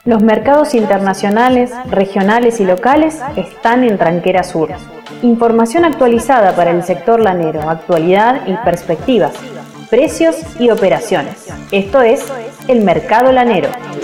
Los mercados internacionales, regionales y locales están en Tranquera Sur. Información actualizada para el sector lanero, actualidad y perspectivas, precios y operaciones. Esto es El Mercado Lanero.